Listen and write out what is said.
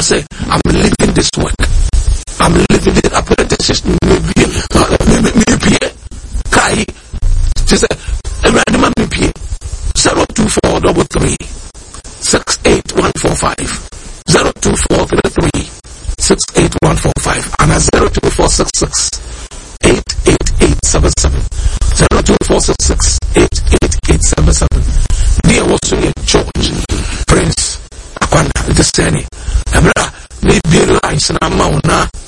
say, I'm living this work. I'm living it. Apprentices, maybe, Kai, just a random maybe 02433 68145 02433 68145 and a 02466 88877 02466 88877. Dear was in church, Prince Aquana, the Sani, Abra, maybe lines and amount now.